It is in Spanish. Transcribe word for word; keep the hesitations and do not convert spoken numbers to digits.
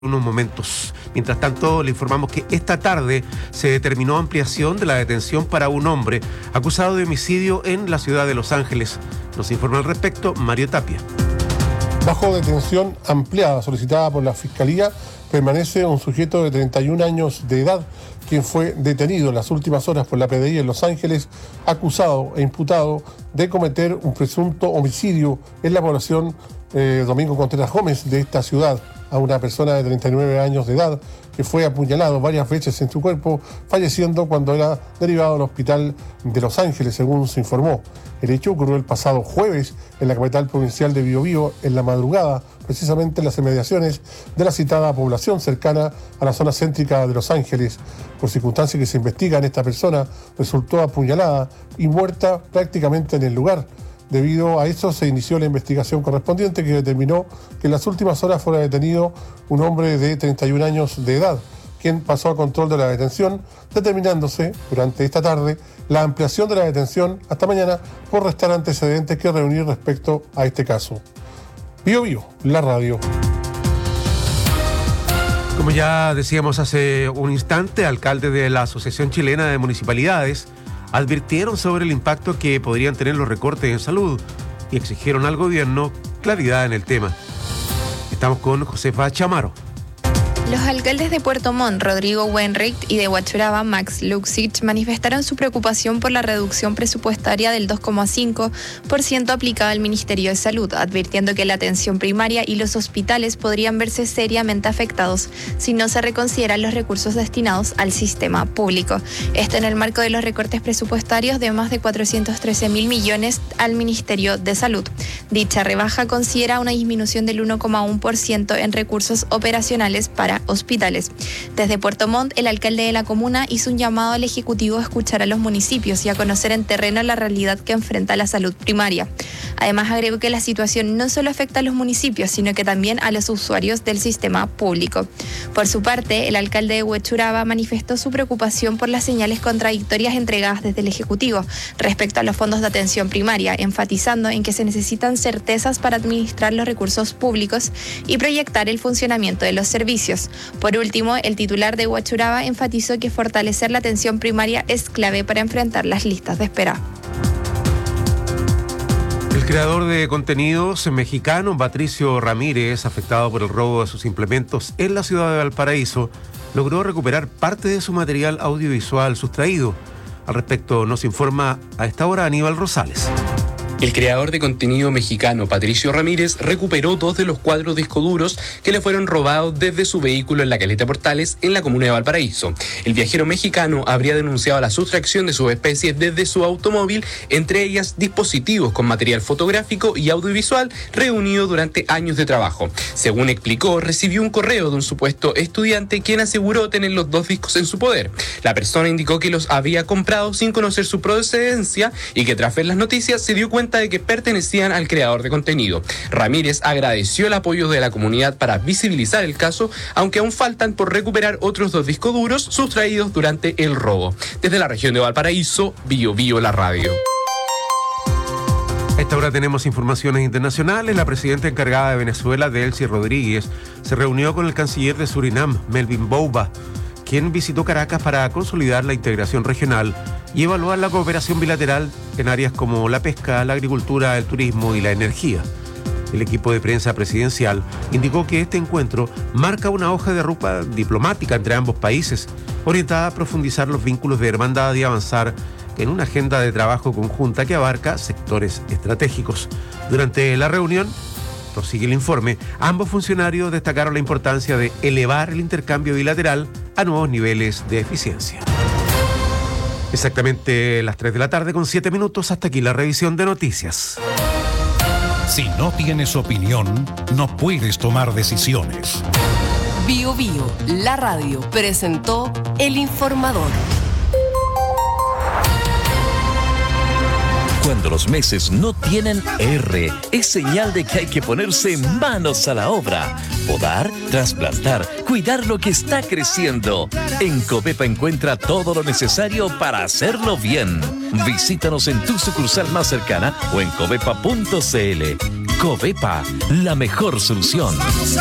unos momentos. Mientras tanto, le informamos que esta tarde se determinó ampliación de la detención para un hombre acusado de homicidio en la ciudad de Los Ángeles. Nos informa al respecto Mario Tapia. Bajo detención ampliada solicitada por la Fiscalía, permanece un sujeto de treinta y un años de edad, quien fue detenido en las últimas horas por la P D I en Los Ángeles, acusado e imputado de cometer un presunto homicidio en la población eh, Domingo Contreras Gómez de esta ciudad, a una persona de treinta y nueve años de edad que fue apuñalado varias veces en su cuerpo, falleciendo cuando era derivado al hospital de Los Ángeles, según se informó. El hecho ocurrió el pasado jueves en la capital provincial de Biobío, en la madrugada, precisamente en las inmediaciones de la citada población cercana a la zona céntrica de Los Ángeles. Por circunstancias que se investigan, esta persona resultó apuñalada y muerta prácticamente en el lugar. Debido a eso se inició la investigación correspondiente, que determinó que en las últimas horas fuera detenido un hombre de treinta y un años de edad, quien pasó a control de la detención, determinándose durante esta tarde la ampliación de la detención hasta mañana por restar antecedentes que reunir respecto a este caso. Bio Bio, la radio. Como ya decíamos hace un instante, alcaldes de la Asociación Chilena de Municipalidades advirtieron sobre el impacto que podrían tener los recortes en salud y exigieron al gobierno claridad en el tema. Estamos con Josefa Chamaro. Los alcaldes de Puerto Montt, Rodrigo Wenricht, y de Huachuraba, Max Luxich, manifestaron su preocupación por la reducción presupuestaria del dos coma cinco por ciento aplicada al Ministerio de Salud, advirtiendo que la atención primaria y los hospitales podrían verse seriamente afectados si no se reconsideran los recursos destinados al sistema público. Esto en el marco de los recortes presupuestarios de más de cuatrocientos trece mil millones al Ministerio de Salud. Dicha rebaja considera una disminución del uno coma uno por ciento en recursos operacionales para hospitales. Desde Puerto Montt, el alcalde de la comuna hizo un llamado al Ejecutivo a escuchar a los municipios y a conocer en terreno la realidad que enfrenta la salud primaria. Además, agregó que la situación no solo afecta a los municipios, sino que también a los usuarios del sistema público. Por su parte, el alcalde de Huachuraba manifestó su preocupación por las señales contradictorias entregadas desde el Ejecutivo respecto a los fondos de atención primaria, enfatizando en que se necesitan certezas para administrar los recursos públicos y proyectar el funcionamiento de los servicios. Por último, el titular de Huachuraba enfatizó que fortalecer la atención primaria es clave para enfrentar las listas de espera. El creador de contenidos mexicano, Patricio Ramírez, afectado por el robo de sus implementos en la ciudad de Valparaíso, logró recuperar parte de su material audiovisual sustraído. Al respecto nos informa a esta hora Aníbal Rosales. El creador de contenido mexicano, Patricio Ramírez, recuperó dos de los cuatro discos duros que le fueron robados desde su vehículo en la Caleta Portales, en la comuna de Valparaíso. El viajero mexicano habría denunciado la sustracción de subespecies desde su automóvil, entre ellas dispositivos con material fotográfico y audiovisual reunido durante años de trabajo. Según explicó, recibió un correo de un supuesto estudiante quien aseguró tener los dos discos en su poder. La persona indicó que los había comprado sin conocer su procedencia y que tras ver las noticias se dio cuenta de que pertenecían al creador de contenido. Ramírez agradeció el apoyo de la comunidad para visibilizar el caso, aunque aún faltan por recuperar otros dos discos duros sustraídos durante el robo. Desde la región de Valparaíso, Bio Bio, la radio. A esta hora tenemos informaciones internacionales. La presidenta encargada de Venezuela, Delcy Rodríguez, se reunió con el canciller de Surinam, Melvin Bouba, quien visitó Caracas para consolidar la integración regional y evaluar la cooperación bilateral en áreas como la pesca, la agricultura, el turismo y la energía. El equipo de prensa presidencial indicó que este encuentro marca una hoja de ruta diplomática entre ambos países, orientada a profundizar los vínculos de hermandad y avanzar en una agenda de trabajo conjunta que abarca sectores estratégicos. Durante la reunión, prosigue el informe, ambos funcionarios destacaron la importancia de elevar el intercambio bilateral a nuevos niveles de eficiencia. Exactamente las tres de la tarde con siete minutos. Hasta aquí la revisión de noticias. Si no tienes opinión, no puedes tomar decisiones. Bio Bio, la radio, presentó El Informador. Cuando los meses no tienen R, es señal de que hay que ponerse manos a la obra. Podar, trasplantar, cuidar lo que está creciendo. En Covepa encuentra todo lo necesario para hacerlo bien. Visítanos en tu sucursal más cercana o en covepa punto cl. Covepa, la mejor solución.